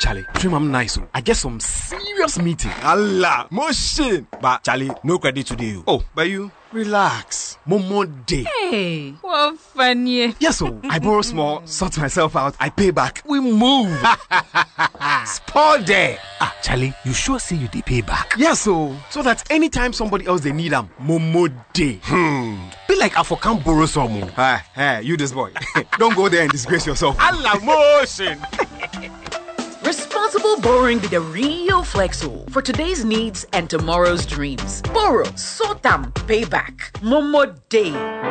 Charlie, dream I'm nice. I get some serious meeting. Allah, motion. But Charlie, no credit today. Oh, but you? Relax. Momo day. Hey, what funny. Yes, so I borrow small, sort myself out, I pay back. We move. Spot there. Charlie, you sure say you dey pay back? Yes, so that anytime somebody else they need them, Momo day. Be like I can't borrow some. Hey, you this boy. Don't go there and disgrace yourself. Allah, motion. Responsible borrowing be the real Flexo for today's needs and tomorrow's dreams. Borrow, sort them, pay back. Momo Day.